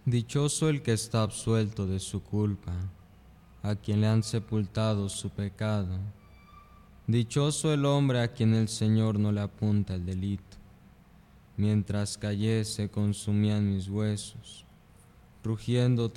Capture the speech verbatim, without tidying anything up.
Dichoso el que está absuelto de su culpa, a quien le han sepultado su pecado. Dichoso el hombre a quien el Señor no le apunta el delito. Mientras callé se consumían mis huesos, rugiendo